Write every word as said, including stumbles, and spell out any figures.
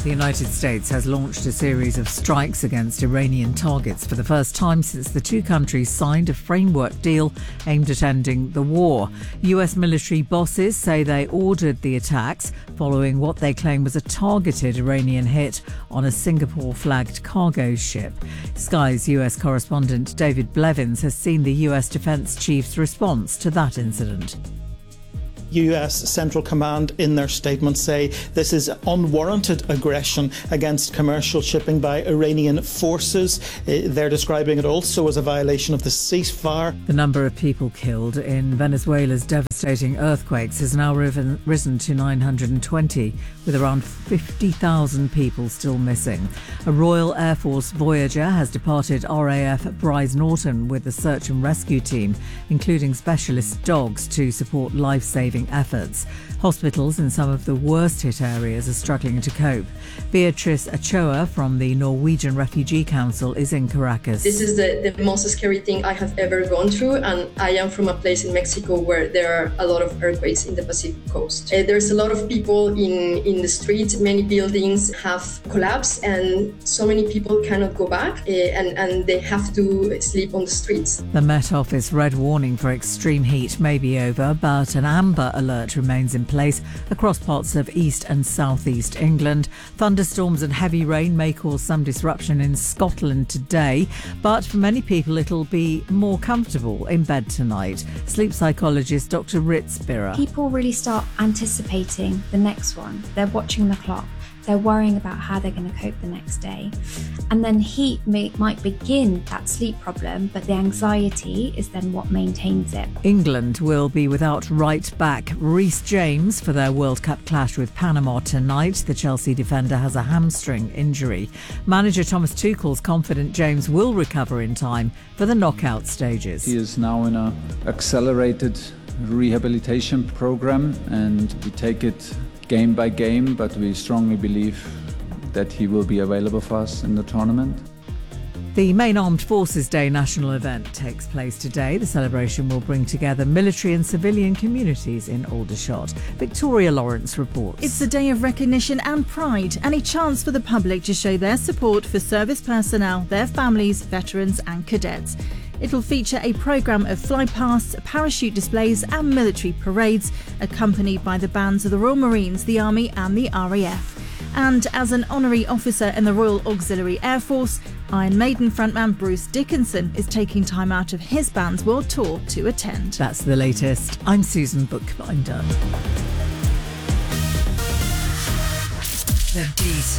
The United States has launched a series of strikes against Iranian targets for the first time since the two countries signed a framework deal aimed at ending the war. U S military bosses say they ordered the attacks following what they claim was a targeted Iranian hit on a Singapore-flagged cargo ship. Sky's U S correspondent David Blevins has seen the U S Defence Chief's response to that incident. U S Central Command in their statement say this is unwarranted aggression against commercial shipping by Iranian forces. They're describing it also as a violation of the ceasefire. The number of people killed in Venezuela's devastating earthquakes has now risen to nine hundred twenty, with around fifty thousand people still missing. A Royal Air Force Voyager has departed R A F Brize Norton with the search and rescue team, including specialist dogs to support life-saving efforts. Hospitals in some of the worst hit areas are struggling to cope. Beatrice Ochoa from the Norwegian Refugee Council is in Caracas. This is the, the most scary thing I have ever gone through, and I am from a place in Mexico where there are a lot of earthquakes in the Pacific coast. Uh, there's a lot of people in, in the streets, many buildings have collapsed, and so many people cannot go back, uh, and, and they have to sleep on the streets. The Met Office red warning for extreme heat may be over, but an amber alert remains in place across parts of east and southeast England. Thunderstorms and heavy rain may cause some disruption in Scotland today, but for many people it'll be more comfortable in bed tonight. Sleep psychologist Doctor Ritzbirra. People really start anticipating the next one. They're watching the clock. They're worrying about how they're going to cope the next day. And then heat may, might begin that sleep problem, but the anxiety is then what maintains it. England will be without right back Reece James for their World Cup clash with Panama tonight. The Chelsea defender has a hamstring injury. Manager Thomas Tuchel's confident James will recover in time for the knockout stages. He is now in an accelerated rehabilitation program, and we take it game by game, but we strongly believe that he will be available for us in the tournament. The main Armed Forces Day national event takes place today. The celebration will bring together military and civilian communities in Aldershot. Victoria Lawrence reports. It's a day of recognition and pride, and a chance for the public to show their support for service personnel, their families, veterans and cadets. It'll feature a programme of flypasts, parachute displays and military parades, accompanied by the bands of the Royal Marines, the Army and the R A F. And as an honorary officer in the Royal Auxiliary Air Force, Iron Maiden frontman Bruce Dickinson is taking time out of his band's world tour to attend. That's the latest. I'm Susan Bookbinder. The Beat.